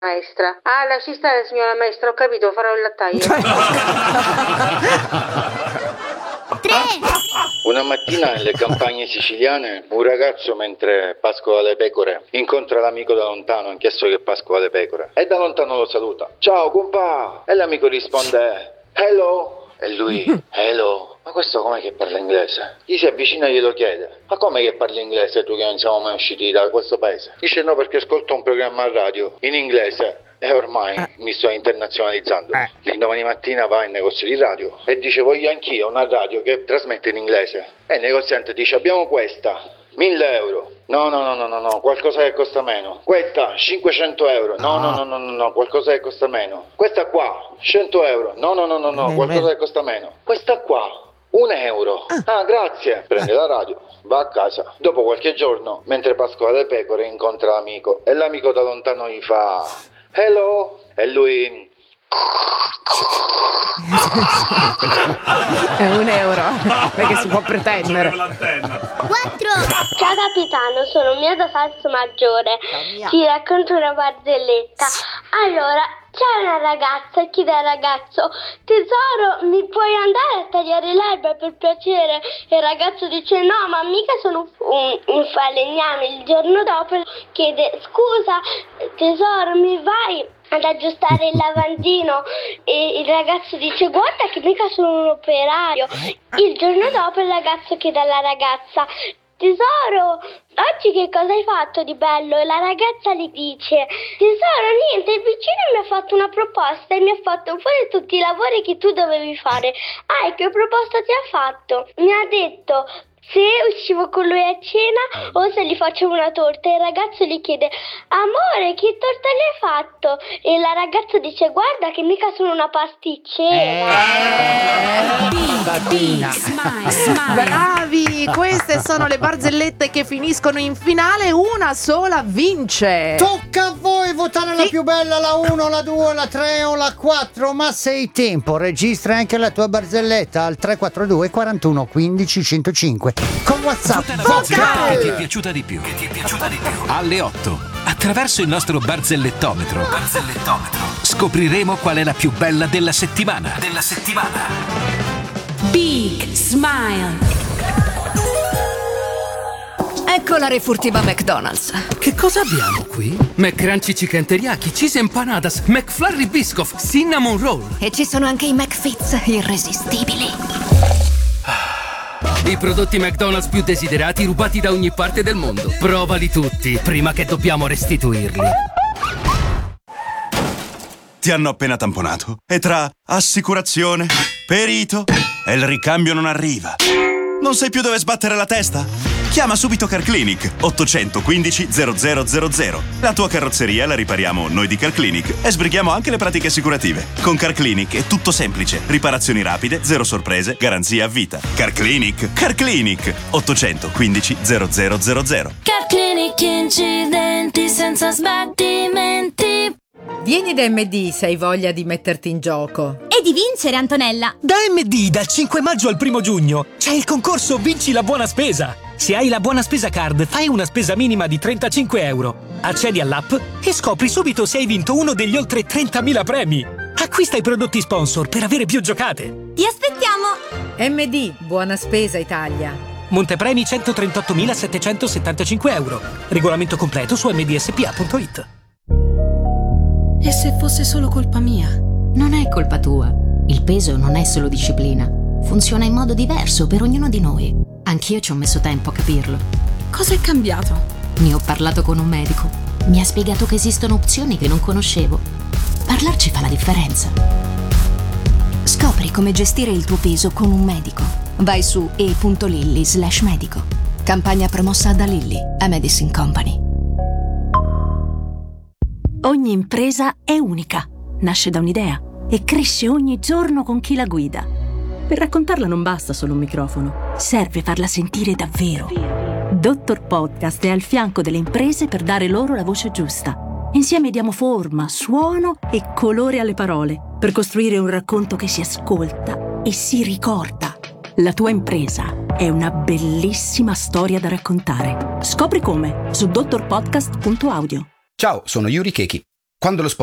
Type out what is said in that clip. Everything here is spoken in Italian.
Maestra. Ah, lasci stare, signora maestra, ho capito, farò il lattaio. 3. Una mattina nelle campagne siciliane un ragazzo, mentre pascola le pecore, incontra l'amico da lontano, ha chiesto che pascola le pecore e da lontano lo saluta. Ciao compà! E l'amico risponde hello. E lui hello. Ma questo com'è che parla inglese? Gli si avvicina e glielo chiede. Ma come che parli inglese tu che non siamo mai usciti da questo paese? Dice no, perché ascolto un programma a radio in inglese e ormai mi sto internazionalizzando. L'indomani mattina va in negozio di radio e dice voglio anch'io una radio che trasmette in inglese. E il negoziante dice abbiamo questa, 1.000 euro. No, qualcosa che costa meno. Questa, 500 euro. No, qualcosa che costa meno. Questa qua, 100 euro. No, qualcosa che costa meno. Questa qua, 1 euro. Ah, grazie. Prende la radio, va a casa. Dopo qualche giorno, mentre pascola le pecore, incontra l'amico. E l'amico da lontano gli fa hello. E lui è 1 euro, perché si può pretendere. 4. Ciao capitano, sono mia da falso maggiore. Ti racconto una barzelletta. Allora, c'è una ragazza e chiede al ragazzo: tesoro, mi puoi andare a tagliare l'erba per piacere? E il ragazzo dice: no, ma mica sono un falegname. Il giorno dopo chiede: scusa tesoro, mi vai ad aggiustare il lavandino? E il ragazzo dice: guarda che mica sono un operaio. Il giorno dopo il ragazzo chiede alla ragazza: tesoro, oggi che cosa hai fatto di bello? E la ragazza gli dice: tesoro, niente, il vicino mi ha fatto una proposta e mi ha fatto fuori tutti i lavori che tu dovevi fare. Ah, e che proposta ti ha fatto? Mi ha detto se uscivo con lui a cena o se gli facevo una torta. E il ragazzo gli chiede: amore, che torta gli hai fatto? E la ragazza dice: guarda che mica sono una pasticcera. Bravi, queste sono le barzellette che finiscono in finale, una sola vince. Tocca a voi votare la più bella, la 1, la 2, la 3 o la 4. Ma se hai tempo, registra anche la tua barzelletta al 342 41 15 105 con WhatsApp. Che ti è piaciuta di più? Alle 8, attraverso il nostro barzellettometro, scopriremo qual è la più bella della settimana. Big Smile. Ecco la refurtiva McDonald's. Che cosa abbiamo qui? McCrunchy Chicken Teriyaki, Cheese Empanadas, McFlurry Biscoff, Cinnamon Roll. E ci sono anche i McFits irresistibili. I prodotti McDonald's più desiderati rubati da ogni parte del mondo. Provali tutti prima che dobbiamo restituirli. Ti hanno appena tamponato e tra assicurazione, perito e il ricambio non arriva. Non sai più dove sbattere la testa? Chiama subito CarClinic 815 0000. La tua carrozzeria la ripariamo noi di CarClinic e sbrighiamo anche le pratiche assicurative. Con CarClinic è tutto semplice. Riparazioni rapide, zero sorprese, garanzia a vita. CarClinic 815 0000. CarClinic, incidenti senza sbattimenti. Vieni da MD se hai voglia di metterti in gioco. E di vincere, Antonella. Da MD dal 5 maggio al 1 giugno c'è il concorso Vinci la buona spesa. Se hai la buona spesa card, fai una spesa minima di 35 euro. Accedi all'app e scopri subito se hai vinto uno degli oltre 30.000 premi. Acquista i prodotti sponsor per avere più giocate. Ti aspettiamo. MD, buona spesa Italia. Montepremi 138.775 euro. Regolamento completo su mdspa.it. E se fosse solo colpa mia? Non è colpa tua. Il peso non è solo disciplina. Funziona in modo diverso per ognuno di noi. Anch'io ci ho messo tempo a capirlo. Cosa è cambiato? Ne ho parlato con un medico. Mi ha spiegato che esistono opzioni che non conoscevo. Parlarci fa la differenza. Scopri come gestire il tuo peso con un medico. Vai su e.lilly/medico. Campagna promossa da Lilly, a Medicine Company. Ogni impresa è unica, nasce da un'idea e cresce ogni giorno con chi la guida. Per raccontarla non basta solo un microfono, serve farla sentire davvero. Dottor Podcast è al fianco delle imprese per dare loro la voce giusta. Insieme diamo forma, suono e colore alle parole per costruire un racconto che si ascolta e si ricorda. La tua impresa è una bellissima storia da raccontare. Scopri come su dottorpodcast.audio. Ciao, sono Yuri Keki. Quando lo